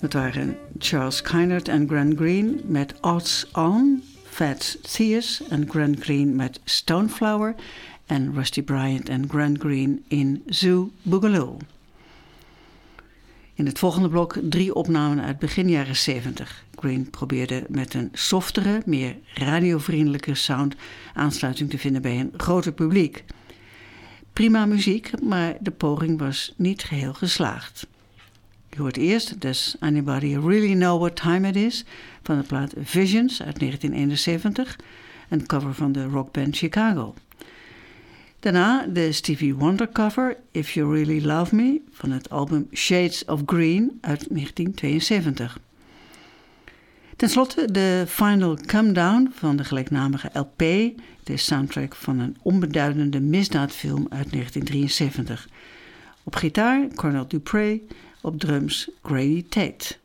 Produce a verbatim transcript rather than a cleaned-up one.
Het waren Charles Kynard en Grant Green met Odds On, Fats Thiers en Grant Green met Stoneflower en Rusty Bryant en Grant Green in Zoo Boogaloo. In het volgende blok drie opnamen uit begin jaren zeventig. Green probeerde met een softere, meer radiovriendelijke sound aansluiting te vinden bij een groter publiek. Prima muziek, maar de poging was niet geheel geslaagd. Je hoort eerst Does Anybody Really Know What Time It Is van de plaat Visions uit negentien eenenzeventig, een cover van de rockband Chicago. Daarna de Stevie Wonder cover If You Really Love Me van het album Shades of Green uit negentien tweeënzeventig. Ten slotte de Final Come Down van de gelijknamige L P, de soundtrack van een onbeduidende misdaadfilm uit negentien drieënzeventig. Op gitaar Cornell Dupree, op drums Grady Tate.